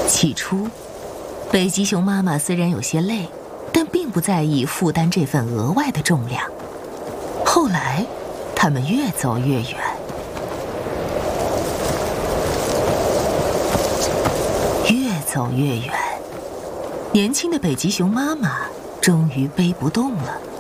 起初，北极熊妈妈虽然有些累，但并不在意负担这份额外的重量。后来，他们越走越远，越走越远。年轻的北极熊妈妈终于背不动了。